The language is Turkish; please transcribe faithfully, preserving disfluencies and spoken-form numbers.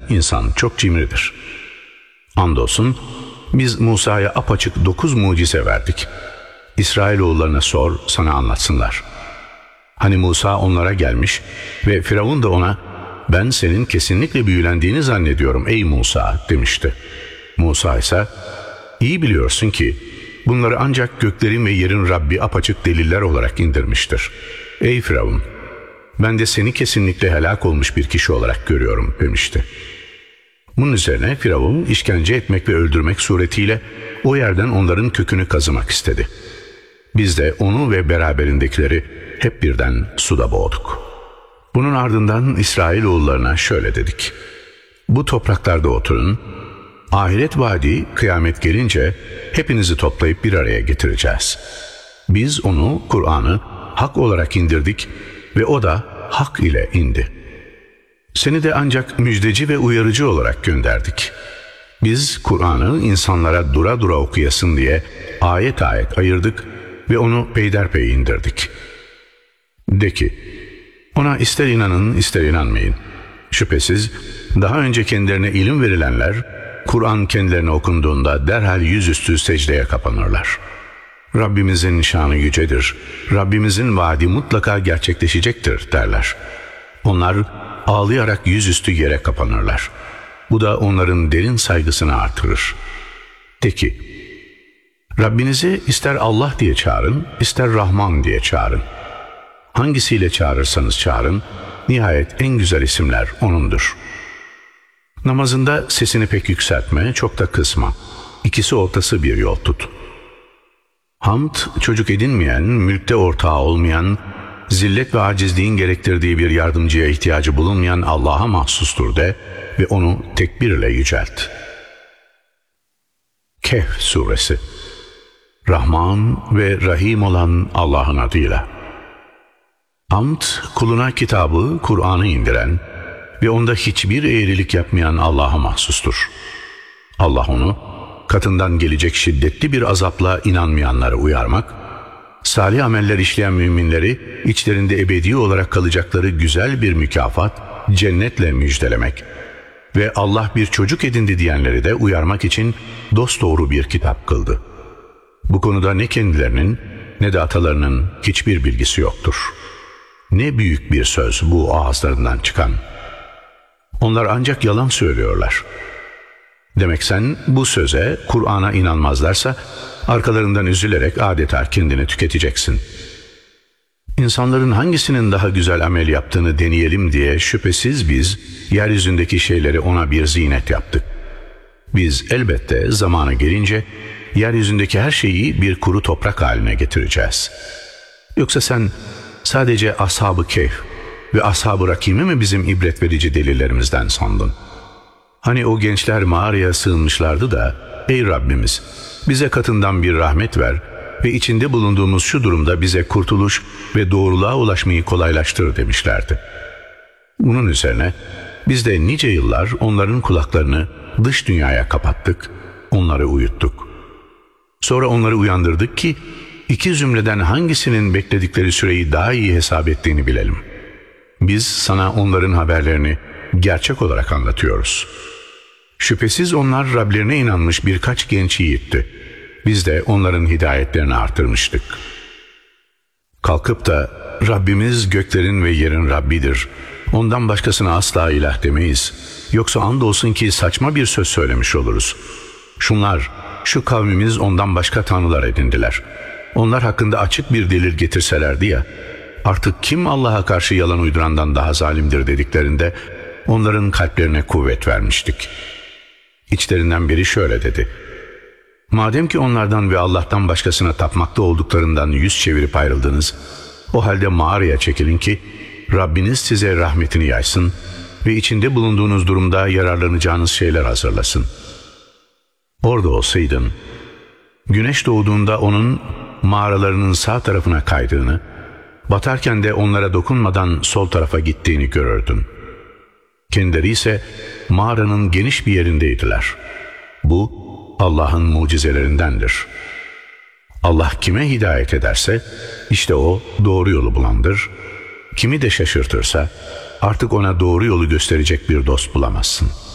insan çok cimridir. Andolsun biz Musa'ya apaçık dokuz mucize verdik. İsrailoğullarına sor, sana anlatsınlar. Hani Musa onlara gelmiş ve Firavun da ona, ben senin kesinlikle büyülendiğini zannediyorum ey Musa demişti. Musa ise, iyi biliyorsun ki bunları ancak göklerin ve yerin Rabbi apaçık deliller olarak indirmiştir. Ey Firavun, ben de seni kesinlikle helak olmuş bir kişi olarak görüyorum demişti. Bunun üzerine Firavun işkence etmek ve öldürmek suretiyle o yerden onların kökünü kazımak istedi. Biz de onu ve beraberindekileri hep birden suda boğduk. Bunun ardından İsrailoğullarına şöyle dedik. Bu topraklarda oturun, ahiret vaadi kıyamet gelince hepinizi toplayıp bir araya getireceğiz. Biz onu, Kur'an'ı hak olarak indirdik ve o da hak ile indi. Seni de ancak müjdeci ve uyarıcı olarak gönderdik. Biz Kur'an'ı insanlara dura dura okuyasın diye ayet ayet ayırdık ve onu peyderpey indirdik. De ki, ona ister inanın ister inanmayın. Şüphesiz daha önce kendilerine ilim verilenler, Kur'an kendilerine okunduğunda derhal yüzüstü secdeye kapanırlar. Rabbimizin şanı yücedir, Rabbimizin vaadi mutlaka gerçekleşecektir derler. Onlar ağlayarak yüzüstü yere kapanırlar. Bu da onların derin saygısını artırır. De ki, Rabbinizi ister Allah diye çağırın, ister Rahman diye çağırın. Hangisiyle çağırırsanız çağırın, nihayet en güzel isimler O'nundur. Namazında sesini pek yükseltme, çok da kısma. İkisi ortası bir yol tut. Hamd, çocuk edinmeyen, mülkte ortağı olmayan, zillet ve acizliğin gerektirdiği bir yardımcıya ihtiyacı bulunmayan Allah'a mahsustur de ve onu tekbirle yücelt. Kehf Suresi. Rahman ve Rahim olan Allah'ın adıyla. Hamd, kuluna kitabı, Kur'an'ı indiren ve onda hiçbir eğrilik yapmayan Allah'a mahsustur. Allah onu, katından gelecek şiddetli bir azapla inanmayanları uyarmak, salih ameller işleyen müminleri içlerinde ebedi olarak kalacakları güzel bir mükafat, cennetle müjdelemek ve Allah bir çocuk edindi diyenleri de uyarmak için dosdoğru bir kitap kıldı. Bu konuda ne kendilerinin ne de atalarının hiçbir bilgisi yoktur. Ne büyük bir söz bu ağızlarından çıkan. Onlar ancak yalan söylüyorlar. Demek sen bu söze, Kur'an'a inanmazlarsa arkalarından üzülerek adeta kendini tüketeceksin. İnsanların hangisinin daha güzel amel yaptığını deneyelim diye şüphesiz biz yeryüzündeki şeyleri ona bir zinet yaptık. Biz elbette zamanı gelince yeryüzündeki her şeyi bir kuru toprak haline getireceğiz. Yoksa sen sadece Ashab-ı Kehf ve Ashab-ı Rakim'i mi bizim ibret verici delillerimizden sandın? Hani o gençler mağaraya sığınmışlardı da, ey Rabbimiz bize katından bir rahmet ver ve içinde bulunduğumuz şu durumda bize kurtuluş ve doğruluğa ulaşmayı kolaylaştır demişlerdi. Bunun üzerine biz de nice yıllar onların kulaklarını dış dünyaya kapattık, onları uyuttuk. Sonra onları uyandırdık ki iki zümreden hangisinin bekledikleri süreyi daha iyi hesap ettiğini bilelim. Biz sana onların haberlerini gerçek olarak anlatıyoruz. Şüphesiz onlar Rablerine inanmış birkaç genç yiğitti. Biz de onların hidayetlerini artırmıştık. Kalkıp da Rabbimiz göklerin ve yerin Rabbidir, ondan başkasına asla ilah demeyiz, yoksa andolsun ki saçma bir söz söylemiş oluruz. Şunlar, şu kavmimiz ondan başka tanrılar edindiler. Onlar hakkında açık bir delil getirselerdi ya, artık kim Allah'a karşı yalan uydurandan daha zalimdir dediklerinde onların kalplerine kuvvet vermiştik. İçlerinden biri şöyle dedi: madem ki onlardan ve Allah'tan başkasına tapmakta olduklarından yüz çevirip ayrıldınız, o halde mağaraya çekilin ki Rabbiniz size rahmetini yaysın ve içinde bulunduğunuz durumda yararlanacağınız şeyler hazırlasın. Orada olsaydın, güneş doğduğunda onun mağaralarının sağ tarafına kaydığını, batarken de onlara dokunmadan sol tarafa gittiğini görürdün. Kendileri ise mağaranın geniş bir yerindeydiler. Bu Allah'ın mucizelerindendir. Allah kime hidayet ederse işte o doğru yolu bulandır. Kimi de şaşırtırsa artık ona doğru yolu gösterecek bir dost bulamazsın.